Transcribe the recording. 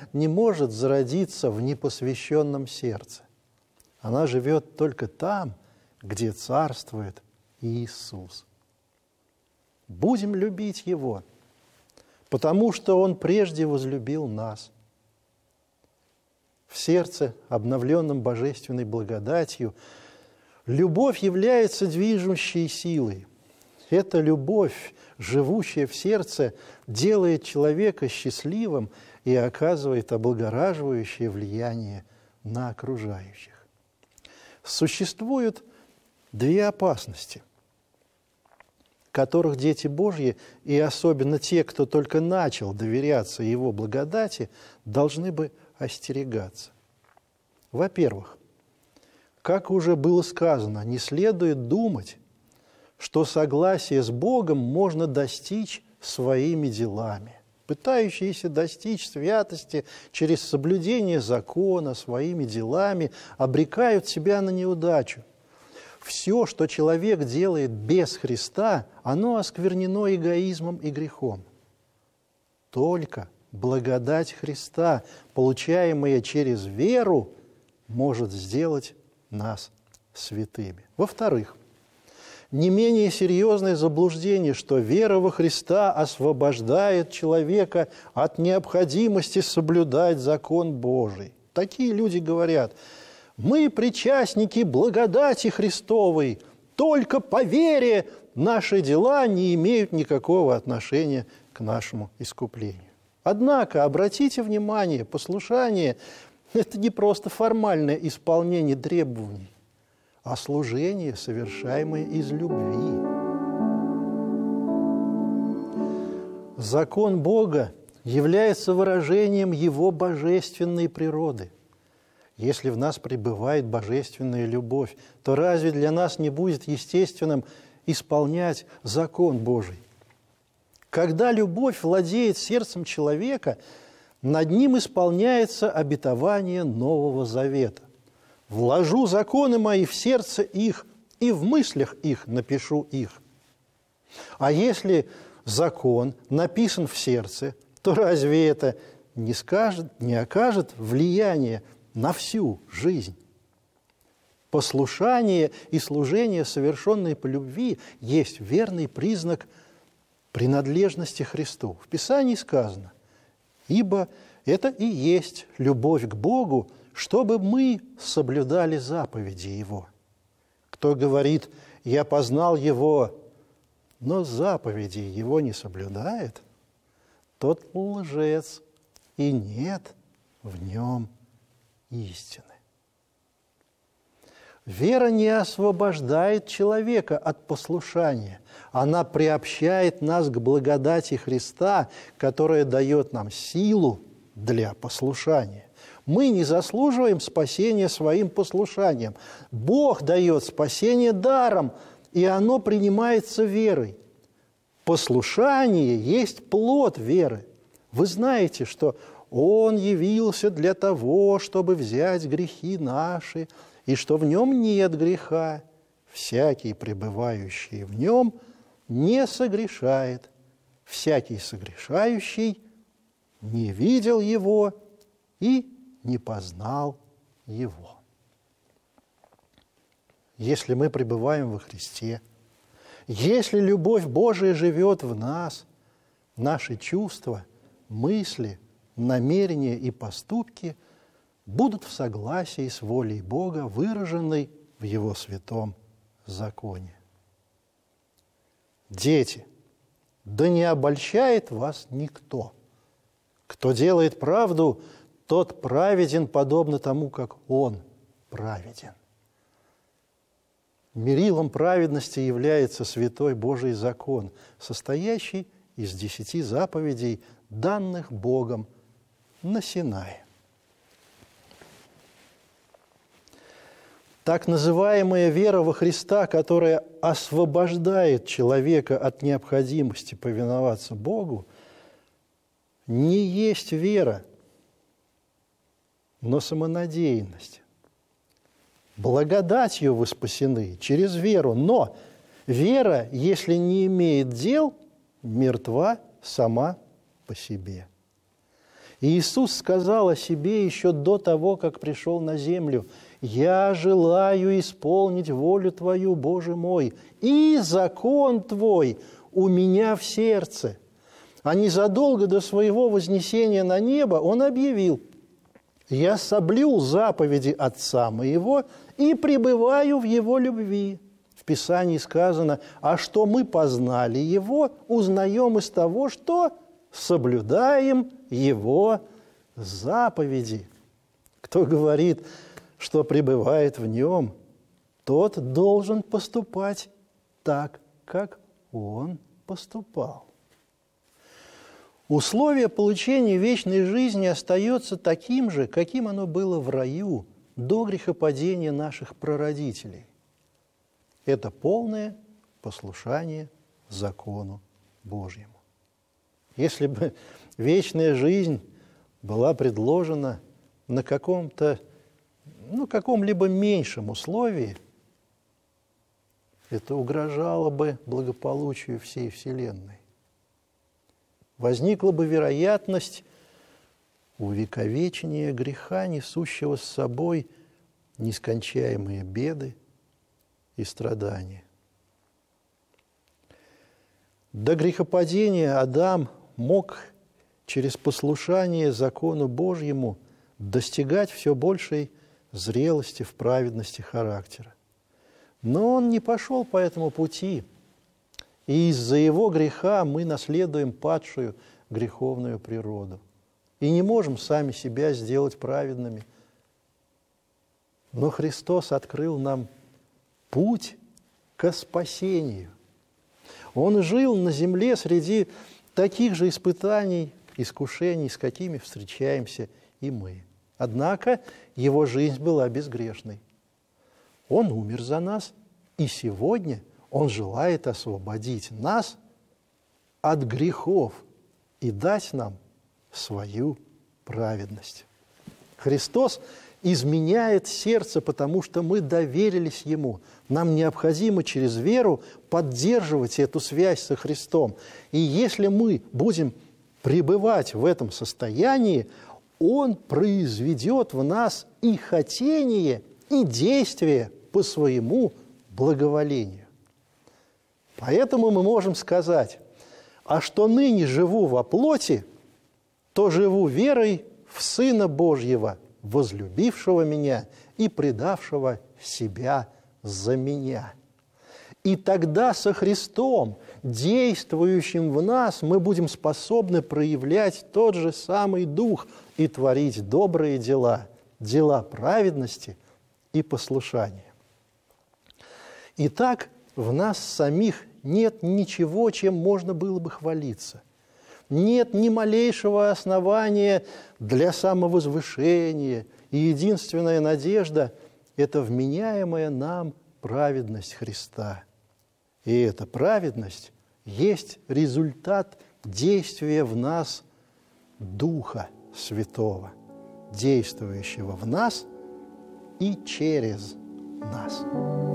не может зародиться в непосвященном сердце. Она живет только там, где царствует Иисус. Будем любить Его, потому что Он прежде возлюбил нас. В сердце, обновленном божественной благодатью, любовь является движущей силой. Эта любовь, живущая в сердце, делает человека счастливым и оказывает облагораживающее влияние на окружающих. Существуют две опасности, которых дети Божьи, и особенно те, кто только начал доверяться Его благодати, должны бы остерегаться. Во-первых, как уже было сказано, не следует думать, что согласие с Богом можно достичь своими делами. Пытающиеся достичь святости через соблюдение закона своими делами обрекают себя на неудачу. Все, что человек делает без Христа, оно осквернено эгоизмом и грехом. Только благодать Христа, получаемая через веру, может сделать нас святыми. Во-вторых, не менее серьезное заблуждение, что вера во Христа освобождает человека от необходимости соблюдать закон Божий. Такие люди говорят: мы причастники благодати Христовой, только по вере наши дела не имеют никакого отношения к нашему искуплению. Однако, обратите внимание, послушание – это не просто формальное исполнение требований, а служение, совершаемое из любви. Закон Бога является выражением Его божественной природы. Если в нас пребывает божественная любовь, то разве для нас не будет естественным исполнять закон Божий? Когда любовь владеет сердцем человека, над ним исполняется обетование Нового Завета. «Вложу законы мои в сердце их, и в мыслях их напишу их». А если закон написан в сердце, то разве это не окажет влияния на всю жизнь? Послушание и служение, совершенные по любви, есть верный признак принадлежности Христу. В Писании сказано: «Ибо это и есть любовь к Богу, чтобы мы соблюдали заповеди Его. Кто говорит: я познал Его, но заповедей Его не соблюдает, тот лжец, и нет в нем истины». Вера не освобождает человека от послушания. Она приобщает нас к благодати Христа, которая дает нам силу для послушания. Мы не заслуживаем спасения своим послушанием. Бог дает спасение даром, и оно принимается верой. Послушание есть плод веры. Вы знаете, что Он явился для того, чтобы взять грехи наши, и что в Нем нет греха. Всякий, пребывающий в Нем, не согрешает. Всякий согрешающий не видел Его и не познал Его. Если мы пребываем во Христе, если любовь Божия живет в нас, наши чувства, мысли, намерения и поступки будут в согласии с волей Бога, выраженной в Его святом законе. Дети, да не обольщает вас никто. Кто делает правду, тот праведен, подобно тому, как Он праведен. Мерилом праведности является святой Божий закон, состоящий из 10 заповедей, данных Богом на Синае. Так называемая вера во Христа, которая освобождает человека от необходимости повиноваться Богу, не есть вера, но самонадеянность. Благодатью вы спасены через веру, но вера, если не имеет дел, мертва сама по себе. И Иисус сказал о себе еще до того, как пришел на землю: «Я желаю исполнить волю Твою, Боже мой, и закон Твой у меня в сердце». А незадолго до своего вознесения на небо Он объявил: «Я соблюл заповеди Отца моего и пребываю в Его любви». В Писании сказано: «А что мы познали Его, узнаем из того, что соблюдаем Его заповеди». Кто говорит, что пребывает в Нем, тот должен поступать так, как Он поступал. Условие получения вечной жизни остается таким же, каким оно было в раю до грехопадения наших прародителей. Это полное послушание закону Божьему. Если бы вечная жизнь была предложена на каком-либо меньшем условии, это угрожало бы благополучию всей Вселенной. Возникла бы вероятность увековечения греха, несущего с собой нескончаемые беды и страдания. До грехопадения Адам мог через послушание закону Божьему достигать все большей зрелости в праведности характера. Но он не пошел по этому пути, и из-за его греха мы наследуем падшую греховную природу и не можем сами себя сделать праведными. Но Христос открыл нам путь ко спасению. Он жил на земле среди таких же испытаний, искушений, с какими встречаемся и мы. Однако его жизнь была безгрешной. Он умер за нас, и сегодня Он желает освободить нас от грехов и дать нам свою праведность. Христос изменяет сердце, потому что мы доверились Ему. Нам необходимо через веру поддерживать эту связь со Христом. И если мы будем пребывать в этом состоянии, Он произведет в нас и хотение, и действие по своему благоволению. Поэтому мы можем сказать: «А что ныне живу во плоти, то живу верой в Сына Божьего, возлюбившего меня и предавшего себя за меня». И тогда со Христом, действующим в нас, мы будем способны проявлять тот же самый Дух и творить добрые дела, дела праведности и послушания. Итак, в нас самих нет ничего, чем можно было бы хвалиться. Нет ни малейшего основания для самовозвышения, и единственная надежда – это вменяемая нам праведность Христа. И эта праведность есть результат действия в нас Духа Святого, действующего в нас и через нас.